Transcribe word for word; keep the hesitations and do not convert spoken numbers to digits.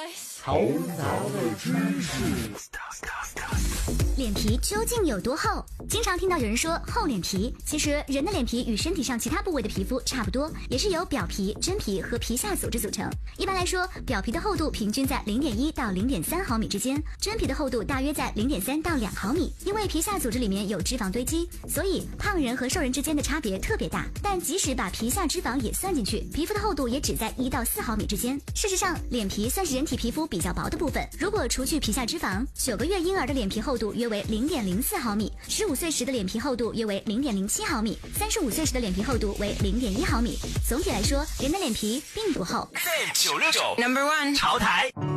头脑的知识。 脸皮究竟有多厚？经常听到有人说厚脸皮，其实人的脸皮与身体上其他部位的皮肤差不多，也是由表皮、真皮和皮下组织组成。一般来说，表皮的厚度平均在 零点一到零点三毫米之间，真皮的厚度大约在 零点三到两毫米。因为皮下组织里面有脂肪堆积，所以胖人和瘦人之间的差别特别大。但即使把皮下脂肪也算进去，皮肤的厚度也只在一到四毫米之间。事实上，脸皮算是人体皮肤比较薄的部分。如果除去皮下脂肪，九个月婴儿的脸皮厚度约为 零点零四毫米，十五岁时的脸皮厚度约为 零点零七毫米，三十五岁时的脸皮厚度为 零点一毫米。总体来说，人的脸皮并不厚。 九六九 Number One 潮台。